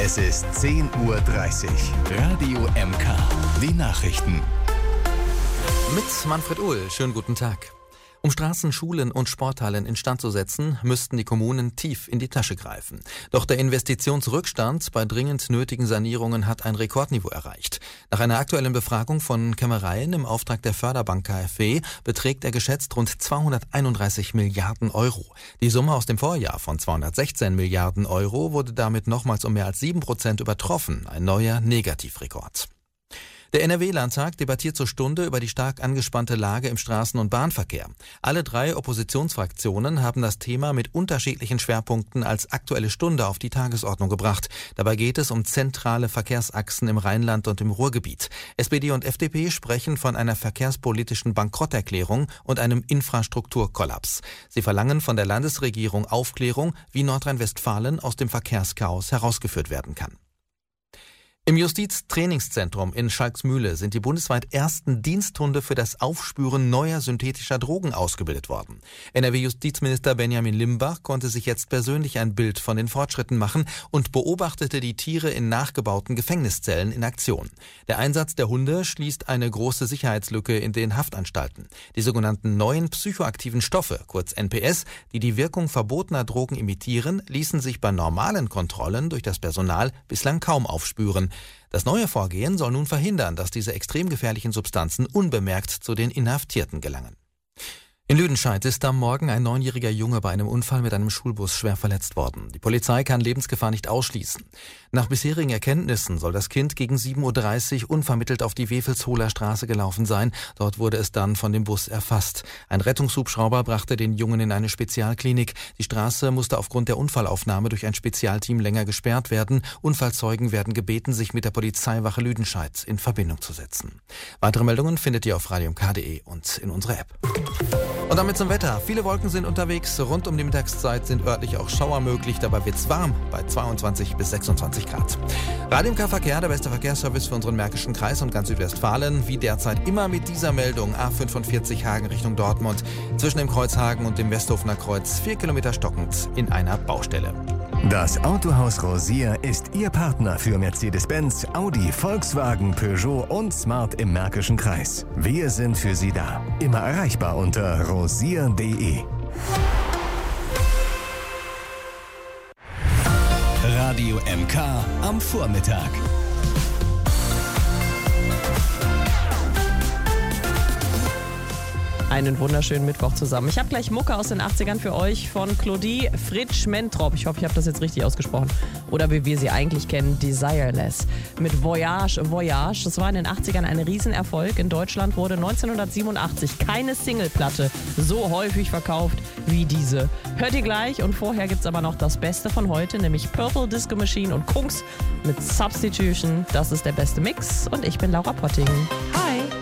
Es ist 10:30 Uhr. Radio MK. Die Nachrichten. Mit Manfred Uhl. Schönen guten Tag. Um Straßen, Schulen und Sporthallen instand zu setzen, müssten die Kommunen tief in die Tasche greifen. Doch der Investitionsrückstand bei dringend nötigen Sanierungen hat ein Rekordniveau erreicht. Nach einer aktuellen Befragung von Kämmereien im Auftrag der Förderbank KfW beträgt er geschätzt rund 231 Milliarden Euro. Die Summe aus dem Vorjahr von 216 Milliarden Euro wurde damit nochmals um mehr als 7% übertroffen. Ein neuer Negativrekord. Der NRW-Landtag debattiert zur Stunde über die stark angespannte Lage im Straßen- und Bahnverkehr. Alle 3 Oppositionsfraktionen haben das Thema mit unterschiedlichen Schwerpunkten als Aktuelle Stunde auf die Tagesordnung gebracht. Dabei geht es um zentrale Verkehrsachsen im Rheinland und im Ruhrgebiet. SPD und FDP sprechen von einer verkehrspolitischen Bankrotterklärung und einem Infrastrukturkollaps. Sie verlangen von der Landesregierung Aufklärung, wie Nordrhein-Westfalen aus dem Verkehrschaos herausgeführt werden kann. Im Justiztrainingszentrum in Schalksmühle sind die bundesweit ersten Diensthunde für das Aufspüren neuer synthetischer Drogen ausgebildet worden. NRW-Justizminister Benjamin Limbach konnte sich jetzt persönlich ein Bild von den Fortschritten machen und beobachtete die Tiere in nachgebauten Gefängniszellen in Aktion. Der Einsatz der Hunde schließt eine große Sicherheitslücke in den Haftanstalten. Die sogenannten neuen psychoaktiven Stoffe, kurz NPS, die die Wirkung verbotener Drogen imitieren, ließen sich bei normalen Kontrollen durch das Personal bislang kaum aufspüren. Das neue Vorgehen soll nun verhindern, dass diese extrem gefährlichen Substanzen unbemerkt zu den Inhaftierten gelangen. In Lüdenscheid ist am Morgen ein 9-jähriger Junge bei einem Unfall mit einem Schulbus schwer verletzt worden. Die Polizei kann Lebensgefahr nicht ausschließen. Nach bisherigen Erkenntnissen soll das Kind gegen 7:30 Uhr unvermittelt auf die Wewelshohler Straße gelaufen sein. Dort wurde es dann von dem Bus erfasst. Ein Rettungshubschrauber brachte den Jungen in eine Spezialklinik. Die Straße musste aufgrund der Unfallaufnahme durch ein Spezialteam länger gesperrt werden. Unfallzeugen werden gebeten, sich mit der Polizeiwache Lüdenscheid in Verbindung zu setzen. Weitere Meldungen findet ihr auf radiomk.de und in unserer App. Und damit zum Wetter. Viele Wolken sind unterwegs. Rund um die Mittagszeit sind örtlich auch Schauer möglich. Dabei wird's warm bei 22 bis 26 Grad. Radio MK Verkehr, der beste Verkehrsservice für unseren Märkischen Kreis und ganz Südwestfalen. Wie derzeit immer mit dieser Meldung. A45 Hagen Richtung Dortmund. Zwischen dem Kreuz Hagen und dem Westhofener Kreuz 4 Kilometer stockend in einer Baustelle. Das Autohaus Rosier ist Ihr Partner für Mercedes-Benz, Audi, Volkswagen, Peugeot und Smart im Märkischen Kreis. Wir sind für Sie da. Immer erreichbar unter rosier.de. Radio MK am Vormittag. Einen wunderschönen Mittwoch zusammen. Ich habe gleich Mucke aus den 80ern für euch von Claudie Fritsch-Mentrop. Ich hoffe, ich habe das jetzt richtig ausgesprochen. Oder wie wir sie eigentlich kennen, Desireless. Mit Voyage. Das war in den 80ern ein Riesenerfolg. In Deutschland wurde 1987 keine Singleplatte so häufig verkauft wie diese. Hört ihr gleich und vorher gibt es aber noch das Beste von heute, nämlich Purple Disco Machine und Kungs mit Substitution. Das ist der beste Mix und ich bin Laura Potting. Hi!